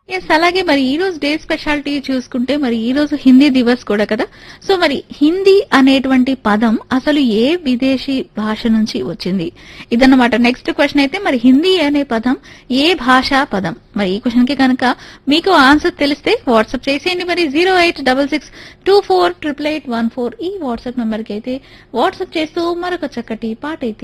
Yes అలాగే మరి ఈ రోజు డే స్పెషాలిటీ చూసుకుంటే మరి ఈ రోజు హిందీ దివస్ కూడా కదా. సో మరి హిందీ అనేటువంటి పదం అసలు ఏ విదేశీ భాష నుంచి వచ్చింది ఇదన్నమాట నెక్స్ట్ క్వశ్చన్. అయితే మరి హిందీ అనే పదం ఏ భాషా పదం? మరి ఈ క్వశ్చన్ కి కనుక మీకు ఆన్సర్ తెలిస్తే వాట్సాప్ చేసేయండి. మరి 08662488814 ఈ వాట్సాప్ నెంబర్ కి అయితే వాట్సాప్ చేస్తూ మరొక చక్కటి పాట అయితే